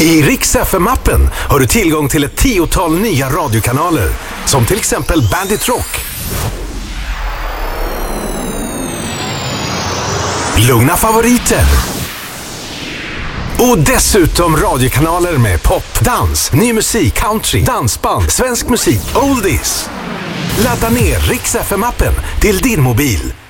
I Rix FM-appen har du tillgång till ett 10-tal nya radiokanaler, som till exempel Bandit Rock, Lugna favoriter och dessutom radiokanaler med pop, dans, ny musik, country, dansband, svensk musik, oldies. Ladda ner Rix FM-appen till din mobil.